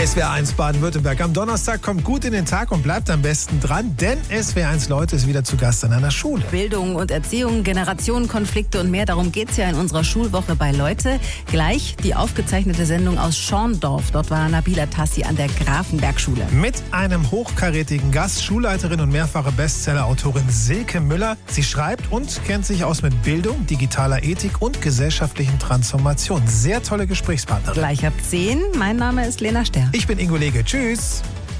SWR1 Baden-Württemberg. Am Donnerstag kommt gut in den Tag und bleibt am besten dran, denn SWR1 Leute ist wieder zu Gast an einer Schule. Bildung und Erziehung, Generationenkonflikte und mehr. Darum geht's ja in unserer Schulwoche bei Leute. Gleich die aufgezeichnete Sendung aus Schorndorf. Dort war Nabila Tassi an der Grafenberg-Schule. Mit einem hochkarätigen Gast, Schulleiterin und mehrfache Bestseller-Autorin Silke Müller. Sie schreibt und kennt sich aus mit Bildung, digitaler Ethik und gesellschaftlichen Transformation. Sehr tolle Gesprächspartnerin. Gleich ab 10. Mein Name ist Lena Ster. Ich bin Ingo Lege. Tschüss.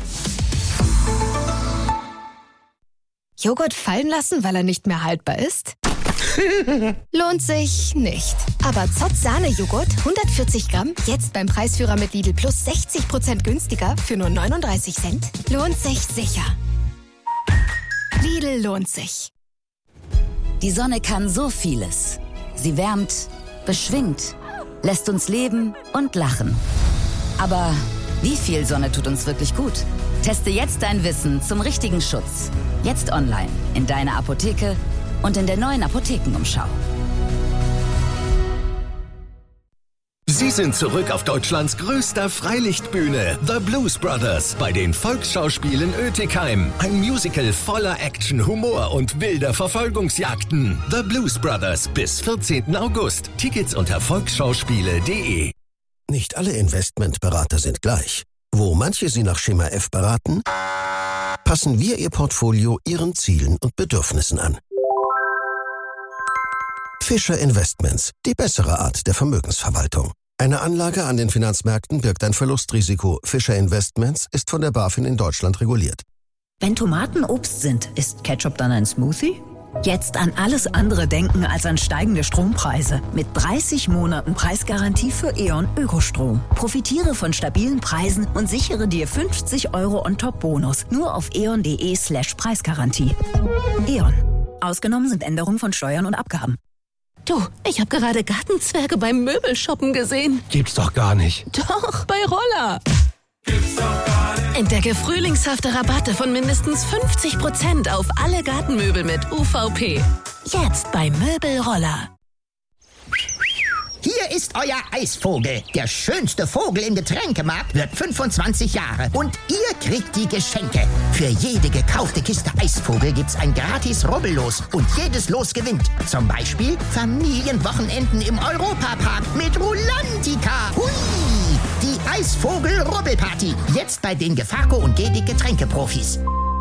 Joghurt fallen lassen, weil er nicht mehr haltbar ist? Lohnt sich nicht. Aber Zott Sahne-Joghurt, 140 Gramm, jetzt beim Preisführer mit Lidl Plus 60% günstiger für nur 39 Cent. Lohnt sich sicher. Lidl lohnt sich. Die Sonne kann so vieles. Sie wärmt, beschwingt, lässt uns leben und lachen. Aber wie viel Sonne tut uns wirklich gut? Teste jetzt dein Wissen zum richtigen Schutz. Jetzt online, in deiner Apotheke und in der neuen Apothekenumschau. Sie sind zurück auf Deutschlands größter Freilichtbühne, The Blues Brothers, bei den Volksschauspielen Oetikheim. Ein Musical voller Action, Humor und wilder Verfolgungsjagden. The Blues Brothers bis 14. August. Tickets unter volksschauspiele.de. Nicht alle Investmentberater sind gleich. Wo manche Sie nach Schema F beraten, passen wir Ihr Portfolio Ihren Zielen und Bedürfnissen an. Fischer Investments, die bessere Art der Vermögensverwaltung. Eine Anlage an den Finanzmärkten birgt ein Verlustrisiko. Fischer Investments ist von der BaFin in Deutschland reguliert. Wenn Tomaten Obst sind, ist Ketchup dann ein Smoothie? Jetzt an alles andere denken als an steigende Strompreise. Mit 30 Monaten Preisgarantie für E.ON Ökostrom. Profitiere von stabilen Preisen und sichere dir 50 € on top Bonus. Nur auf eon.de/Preisgarantie. E.ON. Ausgenommen sind Änderungen von Steuern und Abgaben. Du, ich habe gerade Gartenzwerge beim Möbelshoppen gesehen. Gibt's doch gar nicht. Doch, bei Roller. Gibt's doch gar nicht. Entdecke frühlingshafte Rabatte von mindestens 50% auf alle Gartenmöbel mit UVP. Jetzt bei Möbelroller. Hier ist euer Eisvogel. Der schönste Vogel im Getränkemarkt wird 25 Jahre. Und ihr kriegt die Geschenke. Für jede gekaufte Kiste Eisvogel gibt's ein gratis Rubbellos. Und jedes Los gewinnt. Zum Beispiel Familienwochenenden im Europapark mit Rulantica. Hui! Die Eisvogel-Rubbelparty. Jetzt bei den Gefaco und Gedig Getränkeprofis.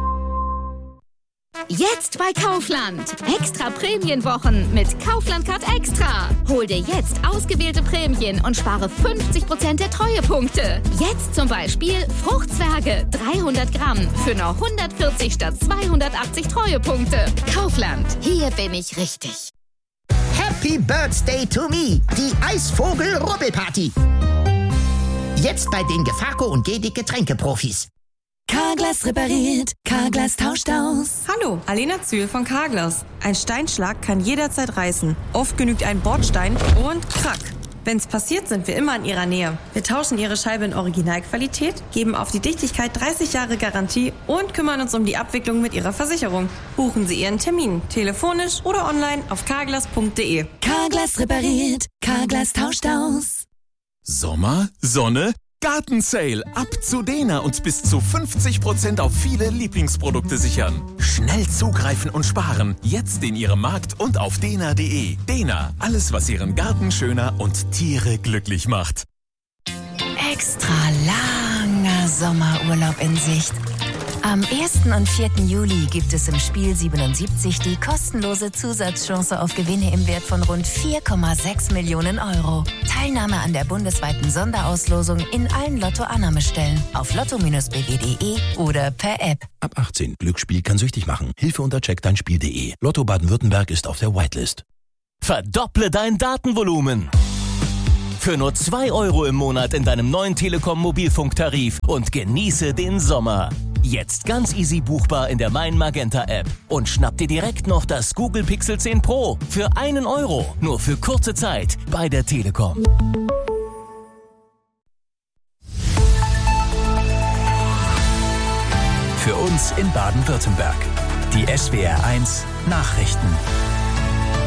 Jetzt bei Kaufland. Extra Prämienwochen mit Kaufland Card Extra. Hol dir jetzt ausgewählte Prämien und spare 50% der Treuepunkte. Jetzt zum Beispiel Fruchtzwerge 300 Gramm für nur 140 statt 280 Treuepunkte. Kaufland. Hier bin ich richtig. Happy Birthday to me. Die Eisvogel-Rubbelparty. Jetzt bei den Gefaco und Gedig Getränkeprofis. Carglass repariert, Carglass tauscht aus. Hallo, Alena Zühl von Carglass. Ein Steinschlag kann jederzeit reißen. Oft genügt ein Bordstein und krack. Wenn's passiert, sind wir immer in Ihrer Nähe. Wir tauschen Ihre Scheibe in Originalqualität, geben auf die Dichtigkeit 30 Jahre Garantie und kümmern uns um die Abwicklung mit Ihrer Versicherung. Buchen Sie Ihren Termin, telefonisch oder online auf carglass.de. Carglass repariert, Carglass tauscht aus. Sommer, Sonne, Gartensale. Ab zu Dena und bis zu 50% auf viele Lieblingsprodukte sichern. Schnell zugreifen und sparen. Jetzt in Ihrem Markt und auf dena.de. Dena, alles was Ihren Garten schöner und Tiere glücklich macht. Extra langer Sommerurlaub in Sicht. Am 1. und 4. Juli gibt es im Spiel 77 die kostenlose Zusatzchance auf Gewinne im Wert von rund 4,6 Millionen €. Teilnahme an der bundesweiten Sonderauslosung in allen Lotto-Annahmestellen auf lotto-bw.de oder per App. Ab 18. Glücksspiel kann süchtig machen. Hilfe unter checkdeinspiel.de. Lotto Baden-Württemberg ist auf der Whitelist. Verdopple dein Datenvolumen. Für nur 2 € im Monat in deinem neuen Telekom-Mobilfunktarif und genieße den Sommer. Jetzt ganz easy buchbar in der Mein Magenta App. Und schnapp dir direkt noch das Google Pixel 10 Pro für 1 €. Nur für kurze Zeit bei der Telekom. Für uns in Baden-Württemberg. Die SWR1 Nachrichten.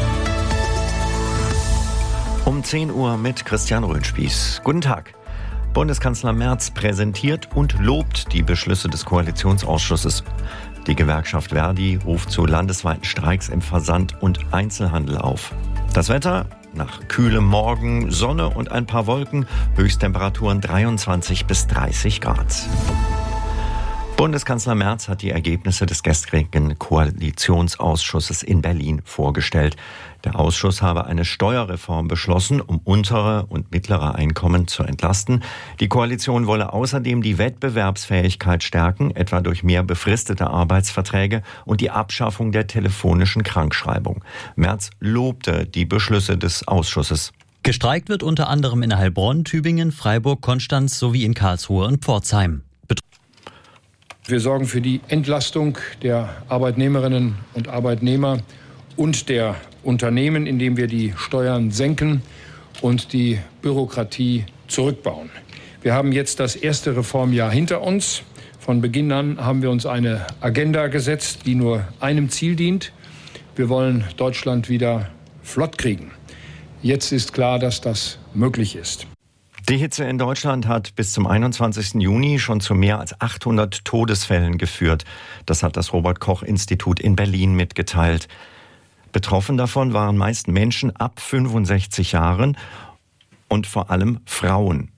Um 10 Uhr mit Christian Röhnspieß. Guten Tag. Bundeskanzler Merz präsentiert und lobt die Beschlüsse des Koalitionsausschusses. Die Gewerkschaft Verdi ruft zu landesweiten Streiks im Versand- und Einzelhandel auf. Das Wetter: nach kühlem Morgen, Sonne und ein paar Wolken, Höchsttemperaturen 23 bis 30 Grad. Bundeskanzler Merz hat die Ergebnisse des gestrigen Koalitionsausschusses in Berlin vorgestellt. Der Ausschuss habe eine Steuerreform beschlossen, um untere und mittlere Einkommen zu entlasten. Die Koalition wolle außerdem die Wettbewerbsfähigkeit stärken, etwa durch mehr befristete Arbeitsverträge und die Abschaffung der telefonischen Krankschreibung. Merz lobte die Beschlüsse des Ausschusses. Gestreikt wird unter anderem in Heilbronn, Tübingen, Freiburg, Konstanz sowie in Karlsruhe und Pforzheim. Wir sorgen für die Entlastung der Arbeitnehmerinnen und Arbeitnehmer und der Unternehmen, indem wir die Steuern senken und die Bürokratie zurückbauen. Wir haben jetzt das erste Reformjahr hinter uns. Von Beginn an haben wir uns eine Agenda gesetzt, die nur einem Ziel dient. Wir wollen Deutschland wieder flott kriegen. Jetzt ist klar, dass das möglich ist. Die Hitze in Deutschland hat bis zum 21. Juni schon zu mehr als 800 Todesfällen geführt. Das hat das Robert-Koch-Institut in Berlin mitgeteilt. Betroffen davon waren meist Menschen ab 65 Jahren und vor allem Frauen.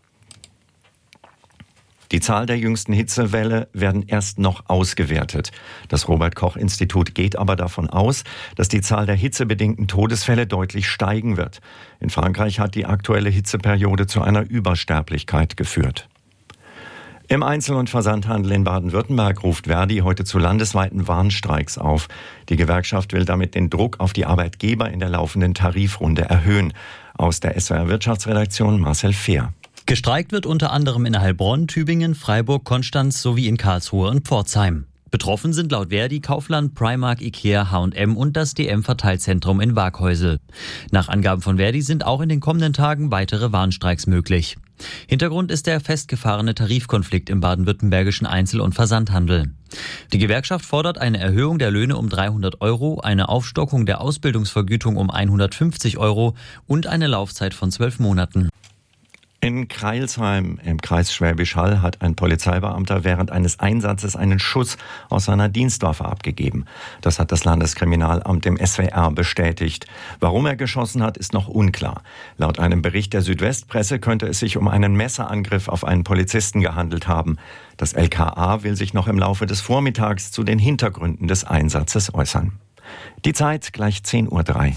Die Zahl der jüngsten Hitzewelle werden erst noch ausgewertet. Das Robert-Koch-Institut geht aber davon aus, dass die Zahl der hitzebedingten Todesfälle deutlich steigen wird. In Frankreich hat die aktuelle Hitzeperiode zu einer Übersterblichkeit geführt. Im Einzel- und Versandhandel in Baden-Württemberg ruft Verdi heute zu landesweiten Warnstreiks auf. Die Gewerkschaft will damit den Druck auf die Arbeitgeber in der laufenden Tarifrunde erhöhen. Aus der SWR-Wirtschaftsredaktion Marcel Fehr. Gestreikt wird unter anderem in Heilbronn, Tübingen, Freiburg, Konstanz sowie in Karlsruhe und Pforzheim. Betroffen sind laut Verdi Kaufland, Primark, Ikea, H&M und das DM-Verteilzentrum in Waghäusel. Nach Angaben von Verdi sind auch in den kommenden Tagen weitere Warnstreiks möglich. Hintergrund ist der festgefahrene Tarifkonflikt im baden-württembergischen Einzel- und Versandhandel. Die Gewerkschaft fordert eine Erhöhung der Löhne um 300 €, eine Aufstockung der Ausbildungsvergütung um 150 € und eine Laufzeit von 12 Monaten. In Crailsheim im Kreis Schwäbisch Hall hat ein Polizeibeamter während eines Einsatzes einen Schuss aus seiner Dienstwaffe abgegeben. Das hat das Landeskriminalamt dem SWR bestätigt. Warum er geschossen hat, ist noch unklar. Laut einem Bericht der Südwestpresse könnte es sich um einen Messerangriff auf einen Polizisten gehandelt haben. Das LKA will sich noch im Laufe des Vormittags zu den Hintergründen des Einsatzes äußern. Die Zeit gleich 10:03 Uhr.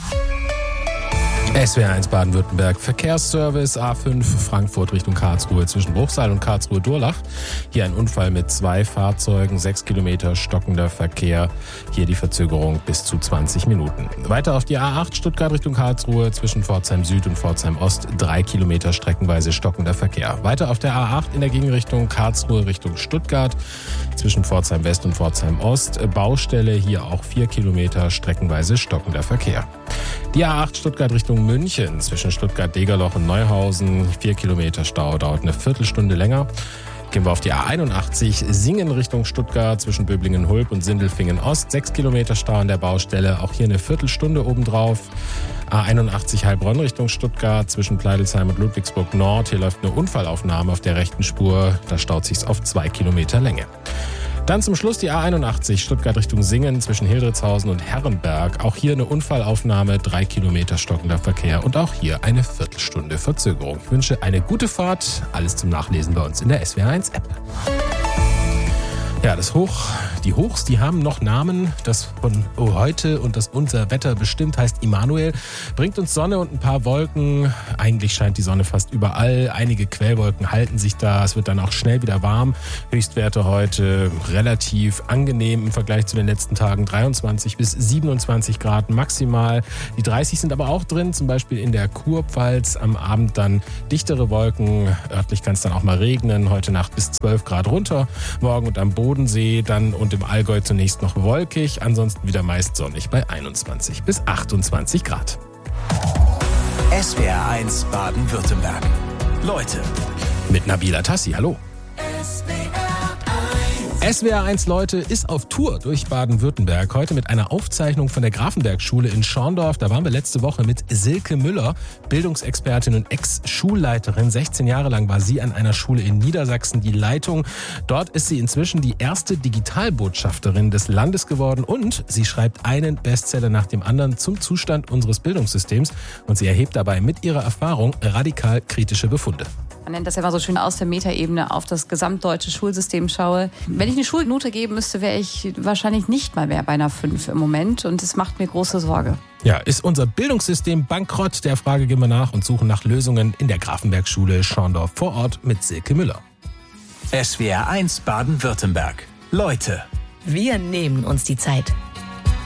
SWR1 Baden-Württemberg Verkehrsservice A5 Frankfurt Richtung Karlsruhe zwischen Bruchsal und Karlsruhe-Durlach. Hier ein Unfall mit 2 Fahrzeugen, 6 Kilometer stockender Verkehr. Hier die Verzögerung bis zu 20 Minuten. Weiter auf die A8 Stuttgart Richtung Karlsruhe zwischen Pforzheim Süd und Pforzheim Ost 3 Kilometer streckenweise stockender Verkehr. Weiter auf der A8 in der Gegenrichtung Karlsruhe Richtung Stuttgart zwischen Pforzheim West und Pforzheim Ost. Baustelle, hier auch 4 Kilometer streckenweise stockender Verkehr. Die A8 Stuttgart Richtung München zwischen Stuttgart-Degerloch und Neuhausen. 4 Kilometer Stau, dauert eine Viertelstunde länger. Gehen wir auf die A81 Singen Richtung Stuttgart zwischen Böblingen-Hulb und Sindelfingen-Ost. 6 Kilometer Stau an der Baustelle, auch hier eine Viertelstunde obendrauf. A81 Heilbronn Richtung Stuttgart zwischen Pleidelsheim und Ludwigsburg Nord. Hier läuft eine Unfallaufnahme auf der rechten Spur. Da staut sich's auf 2 Kilometer Länge. Dann zum Schluss die A81 Stuttgart Richtung Singen zwischen Hildritzhausen und Herrenberg. Auch hier eine Unfallaufnahme, 3 Kilometer stockender Verkehr und auch hier eine Viertelstunde Verzögerung. Ich wünsche eine gute Fahrt. Alles zum Nachlesen bei uns in der SWR1 App. Ja, die Hochs, die haben noch Namen. Das von heute und das unser Wetter bestimmt heißt Immanuel. Bringt uns Sonne und ein paar Wolken. Eigentlich scheint die Sonne fast überall. Einige Quellwolken halten sich da. Es wird dann auch schnell wieder warm. Höchstwerte heute relativ angenehm im Vergleich zu den letzten Tagen. 23 bis 27 Grad maximal. Die 30 sind aber auch drin, zum Beispiel in der Kurpfalz. Am Abend dann dichtere Wolken. Örtlich kann es dann auch mal regnen. Heute Nacht bis 12 Grad runter. Morgen und am Bodensee dann und im Allgäu zunächst noch wolkig, ansonsten wieder meist sonnig bei 21 bis 28 Grad. SWR1 Baden-Württemberg. Leute. Mit Nabila Tassi, hallo. SWR1 Leute ist auf Tour durch Baden-Württemberg. Heute mit einer Aufzeichnung von der Grafenberg-Schule in Schorndorf. Da waren wir letzte Woche mit Silke Müller, Bildungsexpertin und Ex-Schulleiterin. 16 Jahre lang war sie an einer Schule in Niedersachsen die Leitung. Dort ist sie inzwischen die erste Digitalbotschafterin des Landes geworden und sie schreibt einen Bestseller nach dem anderen zum Zustand unseres Bildungssystems. Und sie erhebt dabei mit ihrer Erfahrung radikal kritische Befunde. Man nennt das ja immer so schön aus der Metaebene auf das gesamtdeutsche Schulsystem schaue. Wenn ich eine Schulnote geben müsste, wäre ich wahrscheinlich nicht mal mehr bei einer 5 im Moment. Und das macht mir große Sorge. Ja, ist unser Bildungssystem bankrott? Der Frage gehen wir nach und suchen nach Lösungen in der Grafenberg-Schule Schorndorf vor Ort mit Silke Müller. SWR1 Baden-Württemberg. Leute. Wir nehmen uns die Zeit.